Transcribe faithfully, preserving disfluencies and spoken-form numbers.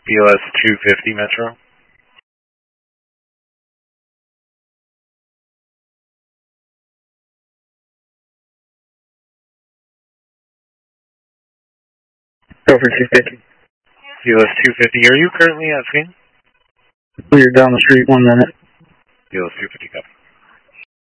P L S two fifty Metro. Go for two fifty. P L S two fifty, are you currently at scene? Clear down the street, one minute. P L S two fifty, copy.